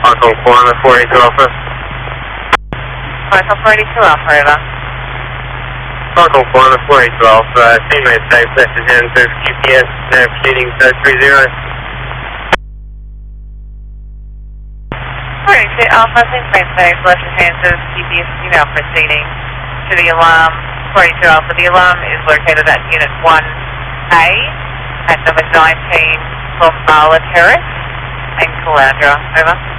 Echo 442 Alpha. Echo 482 Alpha, over. Echo 442 Alpha, teammate safe, message in through GPS, now proceeding to 30. 42 Alpha, teammate safe, left hand to GPS, now proceeding to the alarm. 42 Alpha, the alarm is located at Unit 1A at number 19 Bombala Terrace, in Caloundra, over.